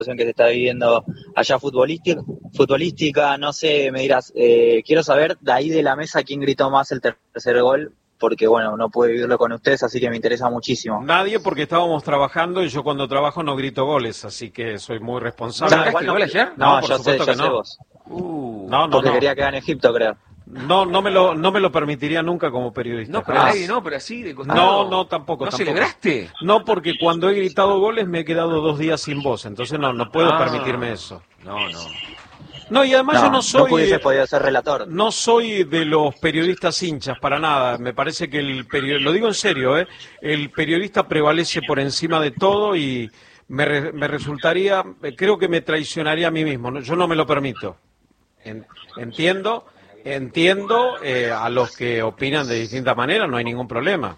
situación que se está viviendo allá futbolística, no sé, me dirás, quiero saber de ahí de la mesa quién gritó más el tercer gol, porque bueno, no pude vivirlo con ustedes, así que me interesa muchísimo. Nadie, porque estábamos trabajando y yo cuando trabajo no grito goles, así que soy muy responsable. ¿No marcaste gol ayer? No, por yo supuesto sé, que no. vos. No, Porque quería quedar en Egipto, creo. No me lo permitiría nunca como periodista. No, pero ahí no, pero así de costado. No, tampoco. ¿No celebraste? No, porque cuando he gritado goles me he quedado 2 días sin voz, entonces no puedo permitirme eso. No, y además yo no soy... No hubiese podido ser relator. No soy de los periodistas hinchas, para nada. Me parece que lo digo en serio, el periodista prevalece por encima de todo y me resultaría, creo que me traicionaría a mí mismo. Yo no me lo permito. Entiendo a los que opinan de distinta manera, no hay ningún problema.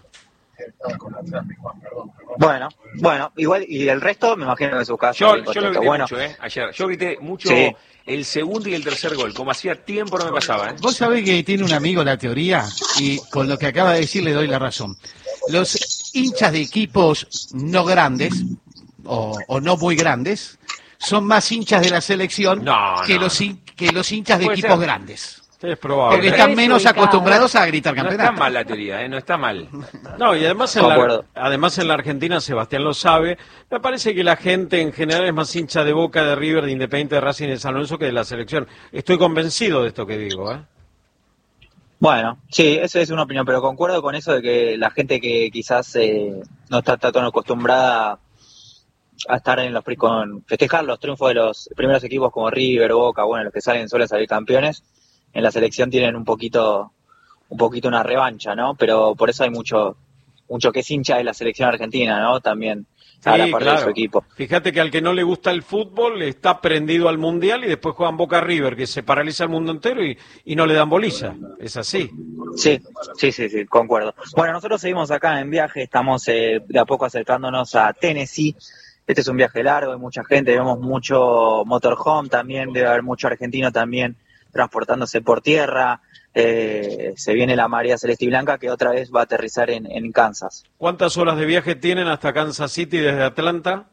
Bueno, igual, y el resto me imagino que en su caso. Yo lo grité mucho, ayer. Yo grité mucho el segundo y el tercer gol, como hacía tiempo no me pasaba. Vos sabés que tiene un amigo la teoría, y con lo que acaba de decir le doy la razón. Los hinchas de equipos no grandes, o no muy grandes, son más hinchas de la selección que los hinchas de equipos grandes. Es probable. Porque están menos acostumbrados a gritar campeonato. No está mal la teoría, no está mal. No, y además en la Argentina, Sebastián lo sabe, me parece que la gente en general es más hincha de Boca, de River, de Independiente, de Racing y de San Lorenzo que de la selección. Estoy convencido de esto que digo, Bueno, sí, esa es una opinión, pero concuerdo con eso de que la gente que quizás no está tan acostumbrada a estar con festejar los triunfos de los primeros equipos como River, Boca, bueno, los que suelen salir campeones, en la selección tienen un poquito una revancha, ¿no? Pero por eso hay mucho que es hincha de la selección argentina, ¿no? También a la parte de su equipo. Fíjate que al que no le gusta el fútbol está prendido al Mundial y después juegan Boca River, que se paraliza el mundo entero y no le dan bolilla. Es así. Sí, concuerdo. Bueno, nosotros seguimos acá en viaje, estamos de a poco acercándonos a Tennessee. Este es un viaje largo, hay mucha gente, vemos mucho motorhome también, debe haber mucho argentino también transportándose por tierra. Se viene la Marea Celeste y Blanca, que otra vez va a aterrizar en Kansas. ¿Cuántas horas de viaje tienen hasta Kansas City desde Atlanta?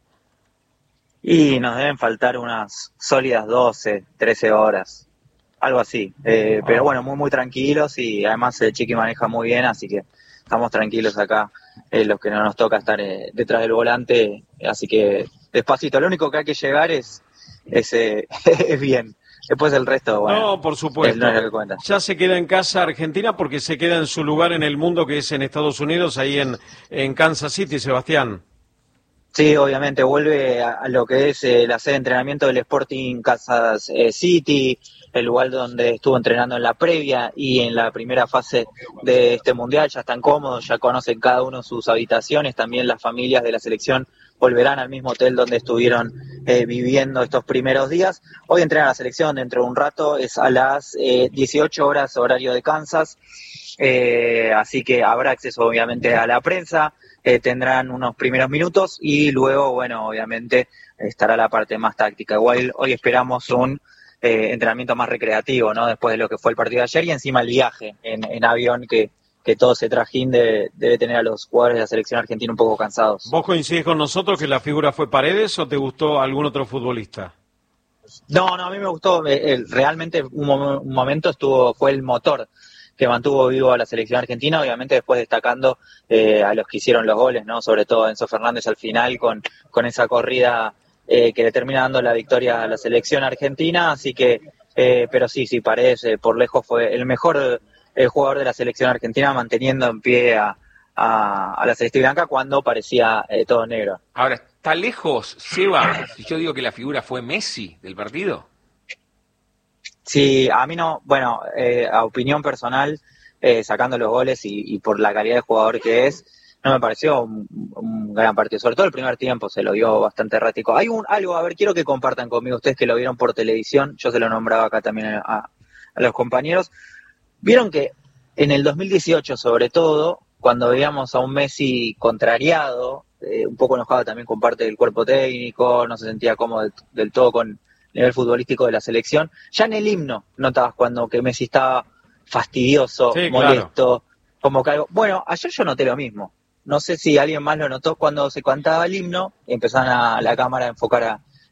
Y nos deben faltar unas sólidas 12, 13 horas, algo así. Pero bueno, muy tranquilos, y además el Chiqui maneja muy bien, así que estamos tranquilos acá, los que no nos toca estar detrás del volante, así que despacito. Lo único que hay que llegar es bien. Después el resto, bueno. No, por supuesto. No es lo que cuenta. Ya se queda en casa Argentina porque se queda en su lugar en el mundo, que es en Estados Unidos, ahí en Kansas City, Sebastián. Sí, obviamente vuelve a lo que es la sede de entrenamiento del Sporting Kansas City, el lugar donde estuvo entrenando en la previa y en la primera fase de este mundial. Ya están cómodos, ya conocen cada uno sus habitaciones, también las familias de la selección volverán al mismo hotel donde estuvieron viviendo estos primeros días. Hoy entrenan a la selección dentro de un rato, es a las 18 horas horario de Kansas, así que habrá acceso obviamente a la prensa, tendrán unos primeros minutos y luego, bueno, obviamente estará la parte más táctica. Igual hoy esperamos un entrenamiento más recreativo, ¿no? Después de lo que fue el partido de ayer y encima el viaje en avión que todo ese trajín debe tener a los jugadores de la selección argentina un poco cansados. ¿Vos coincidís con nosotros que la figura fue Paredes o te gustó algún otro futbolista? No, a mí me gustó, realmente un momento fue el motor que mantuvo vivo a la selección argentina, obviamente después destacando a los que hicieron los goles, ¿no? Sobre todo Enzo Fernández al final con esa corrida que le termina dando la victoria a la selección argentina, así que, pero sí, Paredes por lejos fue el mejor jugador de la selección argentina, manteniendo en pie a la Celeste y Blanca cuando parecía todo negro. Ahora, ¿está lejos, Seba, si yo digo que la figura fue Messi del partido? Sí, a mí no, bueno, a opinión personal, sacando los goles y por la calidad de jugador que es, no me pareció un gran partido, sobre todo el primer tiempo se lo vio bastante errático. Hay algo, a ver, quiero que compartan conmigo ustedes que lo vieron por televisión, yo se lo nombraba acá también a los compañeros. Vieron que en el 2018, sobre todo, cuando veíamos a un Messi contrariado, un poco enojado también con parte del cuerpo técnico, no se sentía cómodo del todo con el nivel futbolístico de la selección, ya en el himno notabas que Messi estaba fastidioso, sí, molesto, claro. Como que algo... Bueno, ayer yo noté lo mismo. No sé si alguien más lo notó cuando se cantaba el himno y empezaban la cámara a enfocar